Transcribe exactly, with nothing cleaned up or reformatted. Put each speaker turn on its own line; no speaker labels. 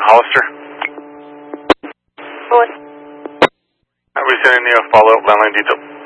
Hollister.
What?
Are we sending you a follow-up landline detail?